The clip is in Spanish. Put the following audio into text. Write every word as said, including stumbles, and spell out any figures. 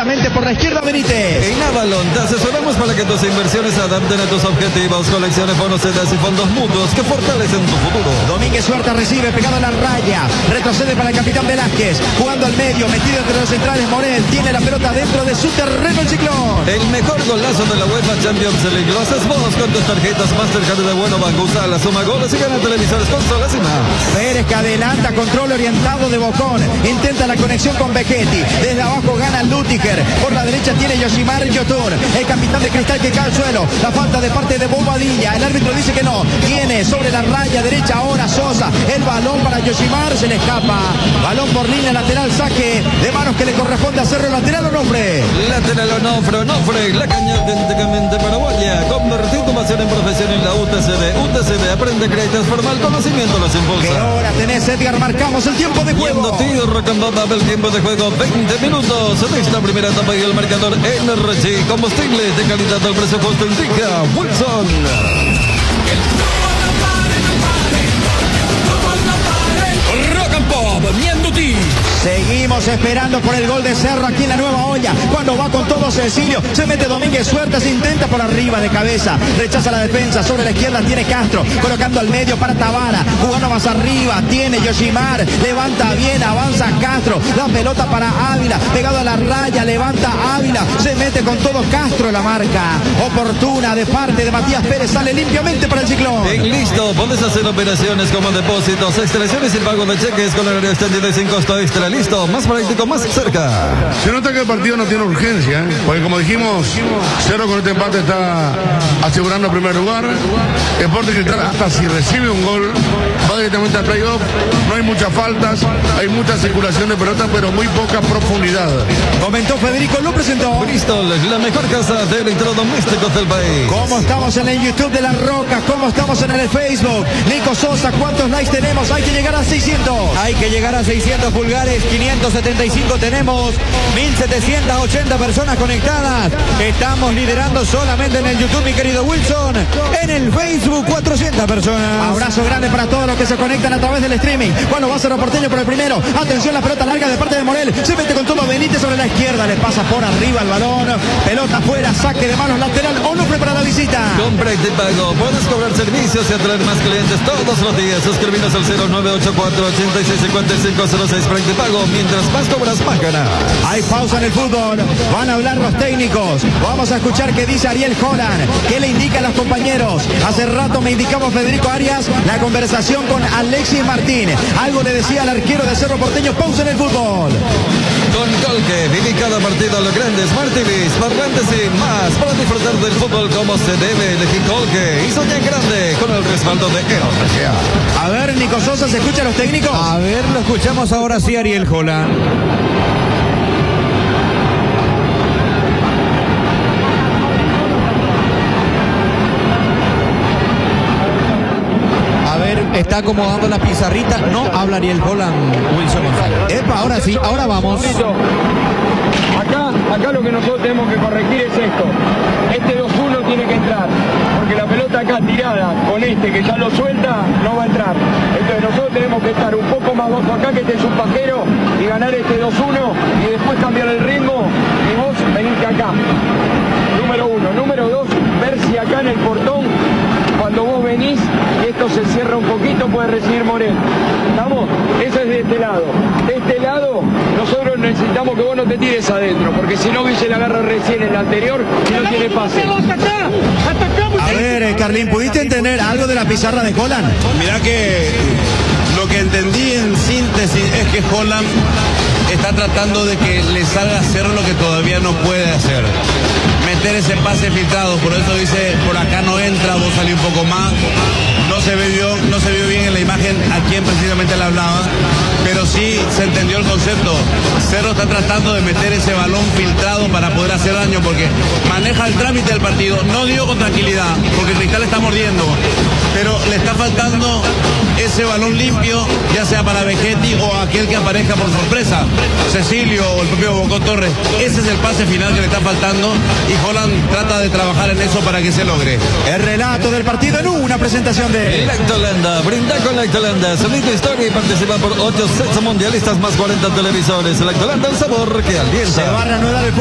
tranquilamente por la izquierda Benítez. En Avalon te asesoramos para que tus inversiones se adapten a tus objetivos. Colecciones, bonos, sedas y fondos mutuos que fortalecen tu futuro. Domínguez Huerta recibe, pegado a la raya. Retrocede para el capitán Velázquez. Jugando al medio, metido entre los centrales. Morel tiene la pelota dentro de su terreno el Ciclón. El mejor golazo de la UEFA Champions League lo haces vos con tus tarjetas Mastercard de Bueno Banco. Usa la suma goles y gana televisores, consolas y más. Pérez que adelanta, control orientado de Bocón. Intenta la conexión con Vegetti. Desde abajo gana Lutiger. Por la derecha tiene Yoshimar Yotun. El capitán de Cristal que cae al suelo. La falta de parte de Bobadilla. El árbitro dice que no. Tiene sobre la raya derecha ahora Sosa. El balón para Yoshimar. Se le escapa. Balón por línea lateral. Saque de manos que le corresponde hacerlo lateral Onofre. Lateral Onofre. Onofre. La caña auténticamente paraguaya. Convertir tu pasión en profesión en la U T C B. U T C B. Aprende, cree, transforma el conocimiento. Los impulsa. ¿Qué hora tenés, Edgar? Marcamos el tiempo de juego. Tío Rock and Pop, el tiempo de juego veinte minutos de esta primera etapa y el marcador Energy. Combustible de calidad al precio justo indica Wilson. Rock and Pop, Mienduti. Seguimos esperando por el gol de Cerro aquí en la Nueva Olla. Cuando va con todo Cecilio, se mete Domínguez Huerta, se intenta por arriba de cabeza. Rechaza la defensa, sobre la izquierda tiene Castro, colocando al medio para Tabara. Jugando más arriba, tiene Yoshimar. Levanta bien, avanza Castro. La pelota para Ávila, pegado a la raya, levanta Ávila. Se mete con todo Castro la marca. Oportuna de parte de Matías Pérez, sale limpiamente para el Ciclón. Bien, listo, podés hacer operaciones como depósitos, extracciones y pago de cheques con horario extendido y sin costo extra. Listo, más práctico, más cerca. Se nota que el partido no tiene urgencia, ¿eh? Porque como dijimos, Cerro con este empate está asegurando el primer lugar. Sporting Cristal, hasta si recibe un gol, va directamente al playoff. No hay muchas faltas, hay mucha circulación de pelota, pero muy poca profundidad. Comentó Federico, lo presentó. Bristol, la mejor casa de electrodomésticos del país. ¿Cómo estamos en el YouTube de La Roca? ¿Cómo estamos en el Facebook? Nico Sosa, ¿cuántos likes tenemos? Hay que llegar a seiscientos. Hay que llegar a seiscientos pulgares. quinientos setenta y cinco tenemos, mil setecientas ochenta personas conectadas. Estamos liderando solamente en el YouTube, mi querido Wilson. En el Facebook, cuatrocientas personas. Abrazo grande para todos los que se conectan a través del streaming. Cuando va Cerro Porteño por el primero. Atención, la pelota larga de parte de Morel. Se mete con todo Benítez sobre la izquierda. Le pasa por arriba el balón. Pelota afuera, saque de manos lateral. Onofre para la visita. Compra y te pago. Puedes cobrar servicios y atraer más clientes todos los días. Suscribinos al cero nueve ocho cuatro, ocho seis cinco cinco cero seis para que te pago. Mientras más cobras, más ganas. Hay pausa en el fútbol. Van a hablar los técnicos. Vamos a escuchar qué dice Ariel Holland. ¿Qué le indica a los compañeros? Hace rato me indicaba Federico Arias la conversación con Alexis Martín. Algo le decía al arquero de Cerro Porteño. Pausa en el fútbol. Con Colque, viví cada partido a lo grande. Smart T V, parlantes y más. Para disfrutar del fútbol como se debe. Elegí Colque y soñé en grande con el respaldo de R G A. A ver, Nico Sosa, ¿se escucha a los técnicos? A ver, lo escuchamos ahora sí, Ariel Holland. Está acomodando la pizarrita. No habla Ariel Holland, Wilson González. Epa, ahora sí, ahora vamos. Acá, acá lo que nosotros tenemos que corregir es esto. Este dos uno tiene que entrar. Porque la pelota acá tirada con este que ya lo suelta, no va a entrar. Entonces nosotros tenemos que estar un poco más bajo acá, que este es un pajero, y ganar este dos uno y después cambiar el ritmo y vos venirte acá. Número uno. Número dos, ver si acá en el portón, cuando vos venís, esto se cierra un poquito, puede recibir Morel. ¿Estamos? Eso es de este lado. De este lado, nosotros necesitamos que vos no te tires adentro, porque si no, Guille la agarra recién en la anterior y no tiene pase. A ver, eh, Carlín, ¿pudiste entender algo de la pizarra de Holland? Mirá que lo que entendí en síntesis es que Holland está tratando de que le salga a hacer lo que todavía no puede hacer. Meter ese pase filtrado, por eso dice, por acá no entra, vos salí un poco más. No se vio, no se vio bien en la imagen a quién precisamente le hablaba, pero sí se entendió el concepto. Cerro está tratando de meter ese balón filtrado para poder hacer daño, porque maneja el trámite del partido. No digo con tranquilidad, porque Cristal está mordiendo, pero le está faltando ese balón limpio, ya sea para Vegetti o aquel que aparezca por sorpresa, Cecilio o el propio Bocón Torres. Ese es el pase final que le está faltando y Holland trata de trabajar en eso para que se logre. El relato del partido en una presentación de Lactolanda, brinda con Lactolanda, solita historia y participa por ocho sets mundialistas más cuarenta televisores. Lactolanda, el sabor que alienta. Se va a reanudar el